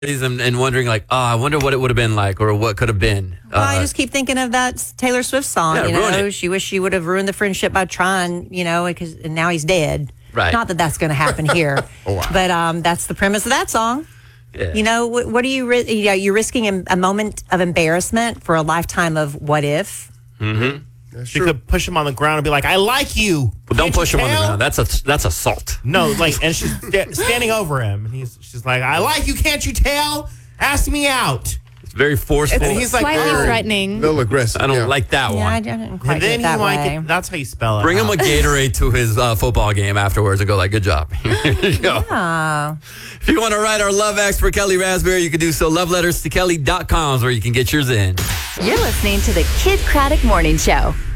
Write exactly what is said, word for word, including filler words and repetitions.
And, and wondering like, oh, I wonder what it would have been like or what could have been. Well, uh, I just keep thinking of that Taylor Swift song. Yeah, you ruin know, it. she wished she would have ruined the friendship by trying. You know, because and now he's dead. Right. Not that that's going to happen here. Oh, wow. But um, that's the premise of that song. yeah. You know, what, what are you? Ri- you know, you're risking a, a moment of embarrassment for a lifetime of what if. Mm-hmm. That's She true. could push him on the ground and be like, I like you. Well, don't Can't push you him on the tell?" ground. That's a that's assault. No, like, and she's sta- standing over him, and he's she's like, I like you, can't you tell? Ask me out. It's very forceful. And he's like, Slightly "Grr." threatening. A little aggressive. I don't yeah. like that Yeah, I one. didn't quite And get then it that he like way. it, that's how you spell it. Bring him out. a Gatorade to his uh, football game afterwards and go like, good job. Here you go. Ah. If you want to write our love acts for Kelly Raspberry, you can do so. love letters to kelly dot com is where you can get yours in. You're listening to the Kid Craddock Morning Show.